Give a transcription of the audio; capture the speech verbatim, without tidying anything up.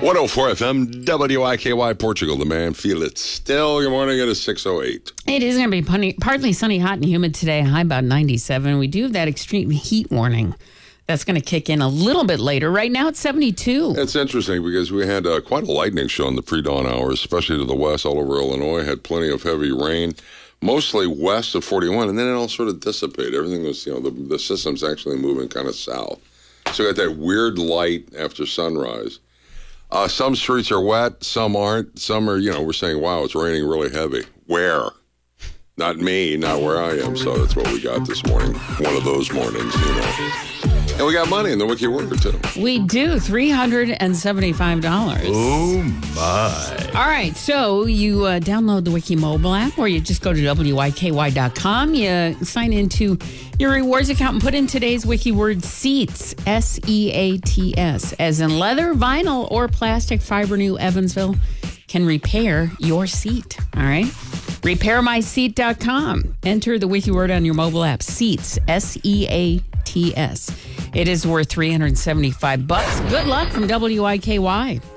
one oh four F M, W I K Y, Portugal, the man. Feel it still. Good morning. It is six oh eight. It is going to be punny, partly sunny, hot, and humid today. High about ninety-seven. We do have that extreme heat warning. That's going to kick in a little bit later. Right now, it's seventy-two. It's interesting because we had uh, quite a lightning show in the pre-dawn hours, especially to the west, all over Illinois. Had plenty of heavy rain, mostly west of forty-one, and then it all sort of dissipated. Everything was, you know, the, the system's actually moving kind of south. So we got that weird light after sunrise. Uh, some streets are wet, some aren't. Some are, you know, we're saying, wow, it's raining really heavy. Where? Not me, not where I am. So that's what we got this morning. One of those mornings, you know. And we got money in the Wiki Word, too. We do, three hundred seventy-five dollars. Oh, my. All right, so you uh, download the Wiki mobile app, or you just go to W I K Y dot com. You sign into your rewards account and put in today's Wiki word SEATS, S E A T S, as in leather, vinyl, or plastic. Fiber New Evansville can repair your seat, all right? repair my seat dot com. Enter the Wiki word on your mobile app, SEATS, S E A T S. It is worth three hundred seventy-five bucks. Good luck from W I K Y.